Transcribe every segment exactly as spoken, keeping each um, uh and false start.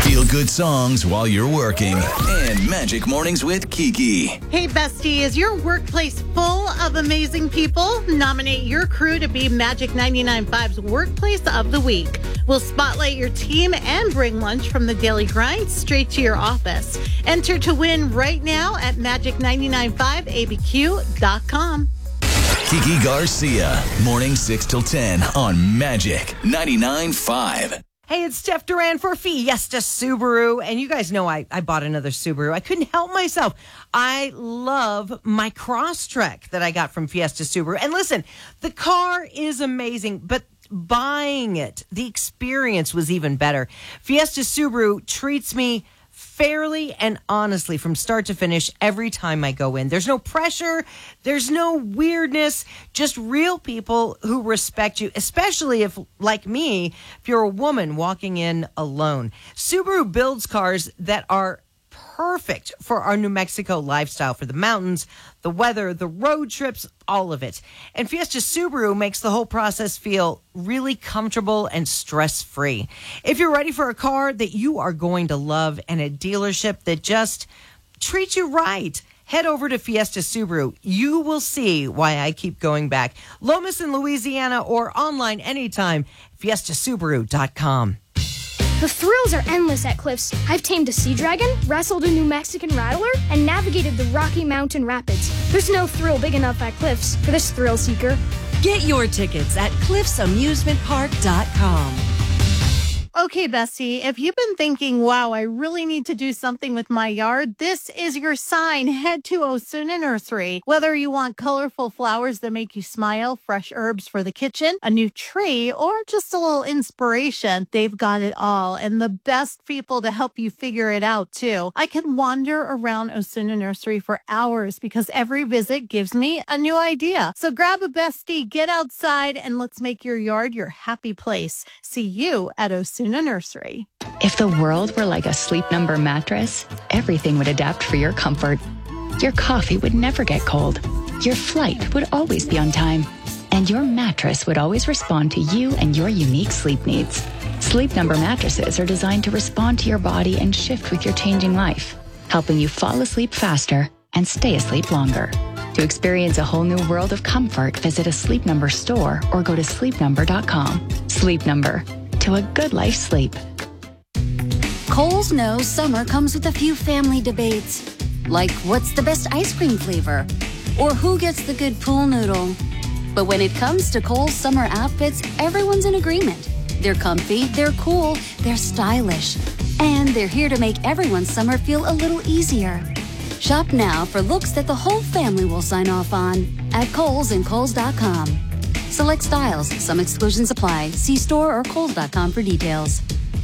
Feel good songs while you're working. And Magic Mornings with Kiki. Hey, bestie, is your workplace full of amazing people? Nominate your crew to be Magic ninety-nine point five's Workplace of the Week. We'll spotlight your team and bring lunch from the daily grind straight to your office. Enter to win right now at magic nine nine five A B Q dot com. Kiki Garcia, morning six till ten on Magic ninety-nine point five. Hey, it's Steph Duran for Fiesta Subaru. And you guys know I, I bought another Subaru. I couldn't help myself. I love my Crosstrek that I got from Fiesta Subaru. And listen, the car is amazing, but buying it, the experience was even better. Fiesta Subaru treats me fairly and honestly from start to finish every time I go in. There's no pressure. There's no weirdness. Just real people who respect you, especially if, like me, if you're a woman walking in alone. Subaru builds cars that are perfect for our New Mexico lifestyle, for the mountains, the weather, the road trips, all of it. And Fiesta Subaru makes the whole process feel really comfortable and stress-free. If you're ready for a car that you are going to love and a dealership that just treats you right, head over to Fiesta Subaru. You will see why I keep going back. Lomas in Louisiana or online anytime, fiesta subaru dot com. The thrills are endless at Cliffs. I've tamed a sea dragon, wrestled a New Mexican rattler, and navigated the Rocky Mountain Rapids. There's no thrill big enough at Cliffs for this thrill seeker. Get your tickets at cliffs amusement park dot com. Okay, bestie, if you've been thinking, wow, I really need to do something with my yard, this is your sign. Head to Osuna Nursery. Whether you want colorful flowers that make you smile, fresh herbs for the kitchen, a new tree, or just a little inspiration, they've got it all. And the best people to help you figure it out, too. I can wander around Osuna Nursery for hours because every visit gives me a new idea. So grab a bestie, get outside, and let's make your yard your happy place. See you at Osuna Nursery. If the world were like a Sleep Number mattress, everything would adapt for your comfort. Your coffee would never get cold. Your flight would always be on time. And your mattress would always respond to you and your unique sleep needs. Sleep Number mattresses are designed to respond to your body and shift with your changing life, helping you fall asleep faster and stay asleep longer. To experience a whole new world of comfort, visit a Sleep Number store or go to sleep number dot com. Sleep Number. To a good life sleep. Kohl's knows summer comes with a few family debates, like what's the best ice cream flavor, or who gets the good pool noodle. But when it comes to Kohl's summer outfits, everyone's in agreement. They're comfy, they're cool, they're stylish, and they're here to make everyone's summer feel a little easier. Shop now for looks that the whole family will sign off on at Kohl's and Kohl's dot com. Select styles. Some exclusions apply. See store or Kohl's dot com for details.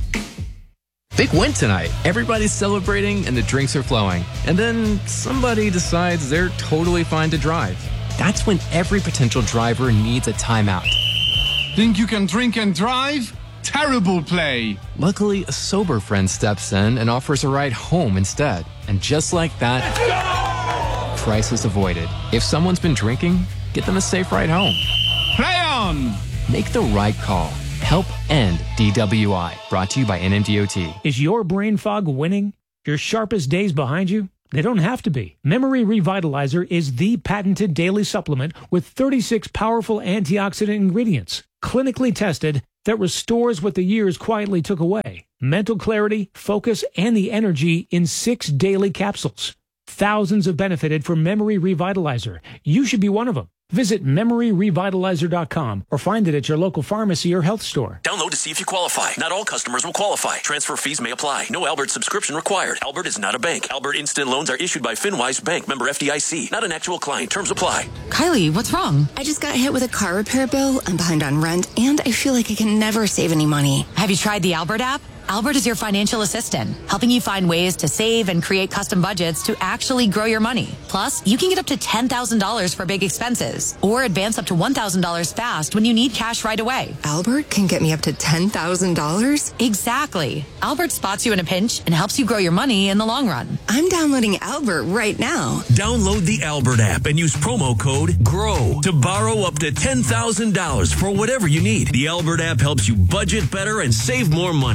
Big win tonight. Everybody's celebrating and the drinks are flowing. And then somebody decides they're totally fine to drive. That's when every potential driver needs a timeout. Think you can drink and drive? Terrible play. Luckily, a sober friend steps in and offers a ride home instead. And just like that, crisis avoided. If someone's been drinking, get them a safe ride home. Play on! Make the right call. Help end D W I. Brought to you by N M D O T. Is your brain fog winning? Your sharpest days behind you? They don't have to be. Memory Revitalizer is the patented daily supplement with thirty-six powerful antioxidant ingredients, clinically tested, that restores what the years quietly took away. Mental clarity, focus, and the energy in six daily capsules. Thousands have benefited from Memory Revitalizer. You should be one of them. Visit memory revitalizer dot com or find it at your local pharmacy or health store. Download to see if you qualify. Not all customers will qualify. Transfer fees may apply. No Albert subscription required. Albert is not a bank. Albert Instant Loans are issued by FinWise Bank, member F D I C. Not an actual client. Terms apply. Kylie, what's wrong? I just got hit with a car repair bill. I'm behind on rent, and I feel like I can never save any money. Have you tried the Albert app? Albert is your financial assistant, helping you find ways to save and create custom budgets to actually grow your money. Plus, you can get up to ten thousand dollars for big expenses or advance up to one thousand dollars fast when you need cash right away. Albert can get me up to ten thousand dollars? Exactly. Albert spots you in a pinch and helps you grow your money in the long run. I'm downloading Albert right now. Download the Albert app and use promo code GROW to borrow up to ten thousand dollars for whatever you need. The Albert app helps you budget better and save more money, so you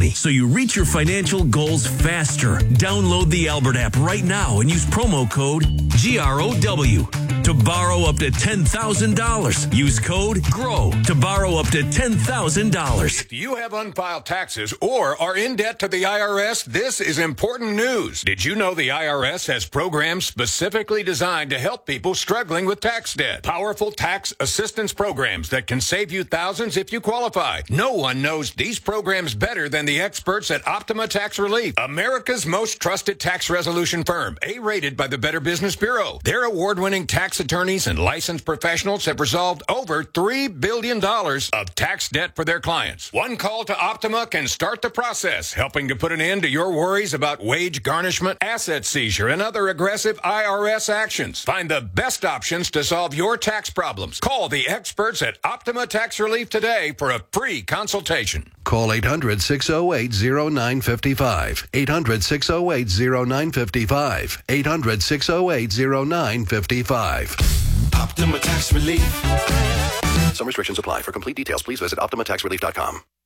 you reach your financial goals faster. Download the Albert app right now and use promo code G R O W to borrow up to ten thousand dollars. Use code GROW to borrow up to ten thousand dollars. If you have unfiled taxes or are in debt to the I R S, this is important news. Did you know the I R S has programs specifically designed to help people struggling with tax debt? Powerful tax assistance programs that can save you thousands if you qualify. No one knows these programs better than the experts at Optima Tax Relief, America's most trusted tax resolution firm, A-rated by the Better Business Bureau. Their award-winning tax attorneys and licensed professionals have resolved over three billion dollars of tax debt for their clients. One call to Optima can start the process, helping to put an end to your worries about wage garnishment, asset seizure, and other aggressive I R S actions. Find the best options to solve your tax problems. Call the experts at Optima Tax Relief today for a free consultation. Call eight hundred, six oh eight, oh nine five five. eight hundred, six oh eight, oh nine five five. eight hundred, six oh eight, oh nine five five. Optima Tax Relief. Some restrictions apply. For complete details, please visit Optima Tax Relief dot com.